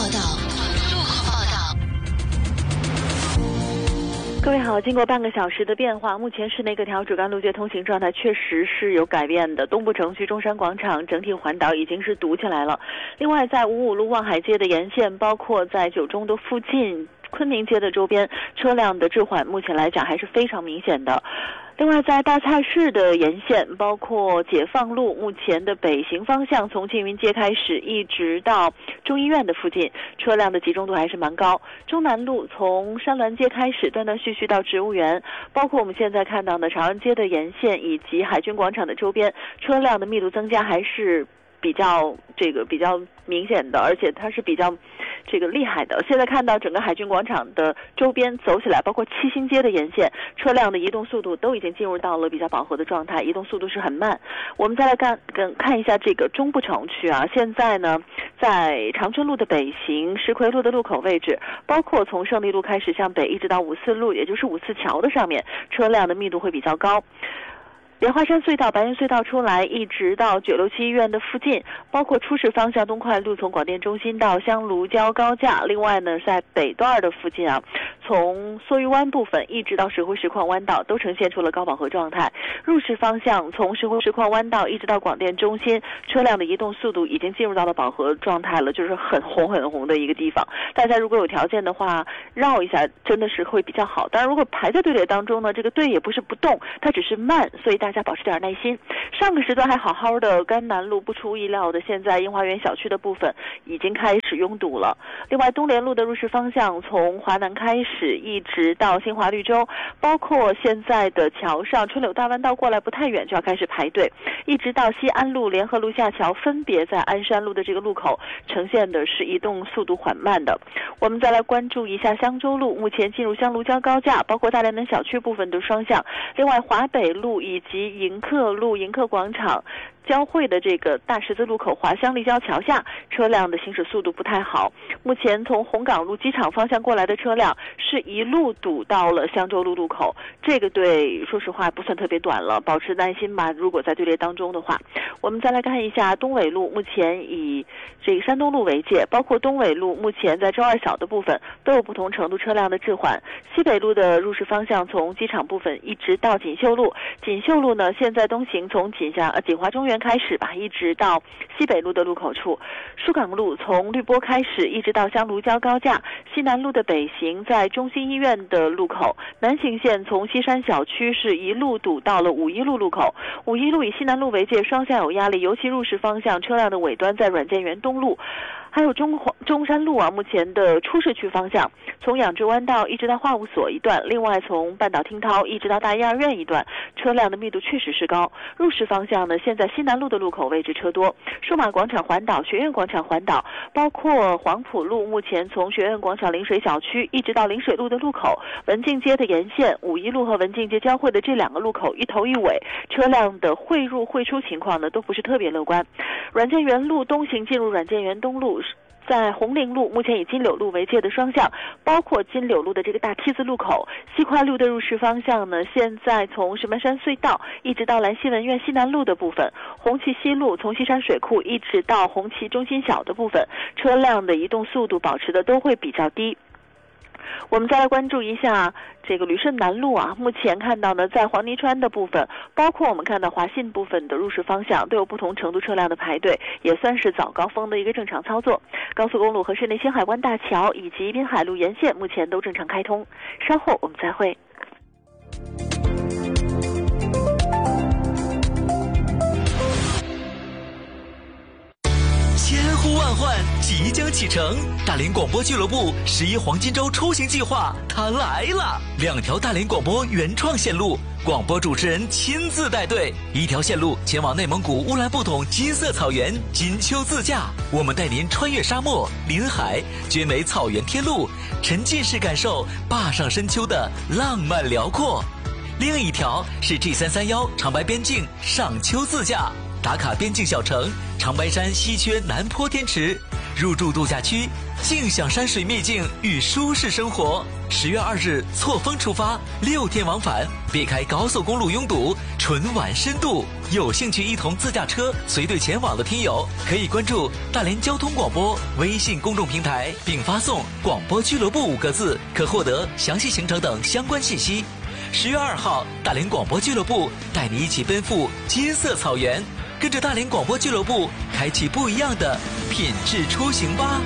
各位好，经过半个小时的变化，目前市内各条主干路街通行状态确实是有改变的。东部城区中山广场整体环岛已经是堵起来了。另外，在五五路望海街的沿线，包括在九中的附近、昆明街的周边，车辆的滞缓目前来讲还是非常明显的。另外，在大菜市的沿线，包括解放路目前的北行方向，从缙云街开始一直到中医院的附近，车辆的集中度还是蛮高。中南路从山峦街开始断断续续到植物园，包括我们现在看到的长安街的沿线以及海军广场的周边，车辆的密度增加还是比较明显的，而且它是比较厉害的。现在看到整个海军广场的周边走起来，包括七星街的沿线，车辆的移动速度都已经进入到了比较饱和的状态，移动速度是很慢。我们再来看一下这个中部城区啊，现在呢，在长春路的北行、石奎路的路口位置，包括从胜利路开始向北一直到五四路，也就是五四桥的上面，车辆的密度会比较高。莲花山隧道、白云隧道出来，一直到967医院的附近，包括出市方向东快路从广电中心到香炉礁高架。另外呢，在北段的附近啊，从梭鱼湾部分一直到石灰石矿弯道都呈现出了高饱和状态。入市方向从石灰石矿弯道一直到广电中心，车辆的移动速度已经进入到了饱和状态了，就是很红的一个地方。大家如果有条件的话，绕一下真的是会比较好。当然，如果排在队列当中呢，这个队也不是不动，它只是慢，所以大家保持点耐心。上个时段还好好的，甘南路不出意料的，现在樱花园小区的部分已经开始拥堵了。另外，东联路的入市方向从华南开始，一直到新华绿洲，包括现在的桥上春柳大弯道过来不太远就要开始排队，一直到西安路、联合路下桥，分别在鞍山路的这个路口呈现的是移动速度缓慢的。我们再来关注一下香洲路，目前进入香炉礁高架，包括大连门小区部分的双向。另外，华北路以及迎客路、迎客广场交汇的这个大十字路口华湘立交桥下，车辆的行驶速度不太好。目前从红岗路机场方向过来的车辆是一路堵到了香洲路路口，这个队说实话不算特别短了，保持耐心吧，如果在队列当中的话。我们再来看一下东纬路，目前以这个山东路为界，包括东纬路目前在周二小的部分都有不同程度车辆的滞缓。西北路的入市方向从机场部分一直到锦绣路，锦绣路呢现在东行从锦华中园开始吧，一直到西北路的路口处。疏港路从绿波开始一直到香炉礁高架。西南路的北行在中心医院的路口，南行线从西山小区是一路堵到了五一路路口。五一路以西南路为界，双向有压力，尤其入市方向车辆的尾端在软件园东路。还有中山路啊，目前的出市区方向，从养志湾道一直到话务所一段，另外从半岛听涛一直到大医二院一段，车辆的密度确实是高。入市方向呢，现在西南路的路口位置车多，数码广场环岛、学院广场环岛，包括黄埔路，目前从学院广场临水小区一直到临水路的路口，文静街的沿线，五一路和文静街交汇的这两个路口一头一尾，车辆的汇入汇出情况呢都不是特别乐观。软件园路东行进入软件园东路，在红岭路目前以金柳路为界的双向，包括金柳路的这个大梯子路口。西快路的入市方向呢，现在从石门山隧道一直到兰溪文苑西南路的部分，红旗西路从西山水库一直到红旗中心小的部分，车辆的移动速度保持的都会比较低。我们再来关注一下这个旅顺南路啊，目前看到呢，在黄泥川的部分，包括我们看到华信部分的入市方向都有不同程度车辆的排队，也算是早高峰的一个正常操作。高速公路和市内新海关大桥以及滨海路沿线目前都正常开通。稍后我们再会。 千呼万唤即将启程，大连广播俱乐部11黄金周出行计划它来了！2条大连广播原创线路，广播主持人亲自带队，1条线路前往内蒙古乌兰布统金色草原金秋自驾，我们带您穿越沙漠临海，绝美草原天路，沉浸式感受坝上深秋的浪漫辽阔。另1条是 G331长白边境上秋自驾，打卡边境小城长白山西缺南坡天池，入住度假区， 静享山水秘境与舒适生活。10月2日错峰出发，6天往返，避开高速公路拥堵，纯玩深度。有兴趣一同自驾车随队前往的听友，可以关注大连交通广播微信公众平台，并发送“广播俱乐部”5个字，可获得详细行程等相关信息。10月2号，大连广播俱乐部带你一起奔赴金色草原，跟着大连广播俱乐部开启不一样的品质出行吧。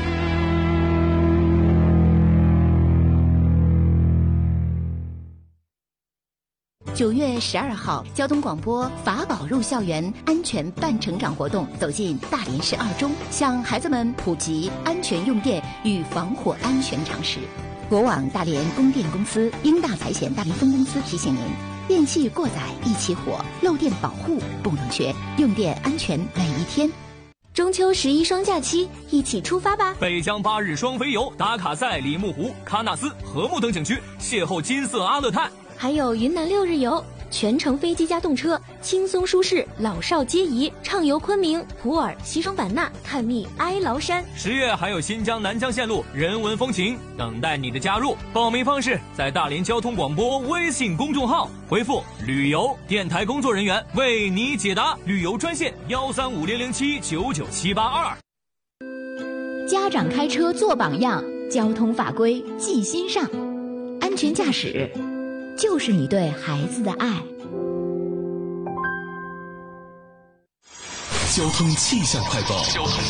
9月12号，交通广播法宝入校园安全伴成长活动走进大连市2中，向孩子们普及安全用电与防火安全常识。国网大连供电公司、英大财险大连分公司提醒您：电器过载易起火，漏电保护不能缺，用电安全每一天。 中秋11双假期，一起出发吧！ 北疆8日双飞游，打卡在里木湖、喀纳斯、禾木等景区，邂逅金色阿勒泰。 还有云南6日游，全程飞机加动车，轻松舒适，老少皆宜，畅游昆明、普洱、西双版纳，探秘哀牢山。 10月还有新疆南疆线路人文风情等待你的加入。报名方式在大连交通广播微信公众号回复旅游，电台工作人员为你解答。旅游专线13500799782。 家长开车做榜样，交通法规记心上，安全驾驶就是你对孩子的爱。 交通气象快报。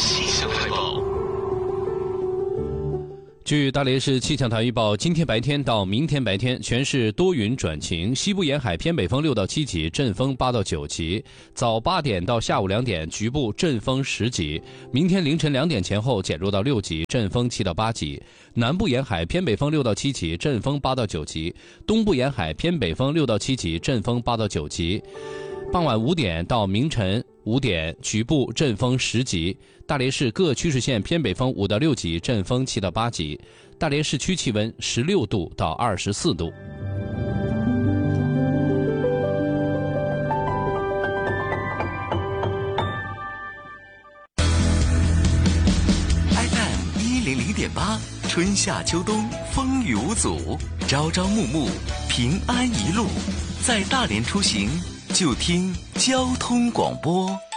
据大连市气象台预报，今天白天到明天白天，全市多云转晴，西部沿海偏北风6到7级，阵风8到9级，早8点到下午2点，局部阵风10级，明天凌晨2点前后减弱到6级，阵风7到8级。南部沿海偏北风6到7级，阵风8到9级，东部沿海偏北风6到7级，阵风8到9级。傍晚5点到明晨5点，局部阵风10级。大连市各区市县偏北风5到6级，阵风7到8级。大连市区气温16度到24度。 FM 100.8，春夏秋冬风雨无阻，朝朝暮暮平安一路。在大连出行，就听交通广播。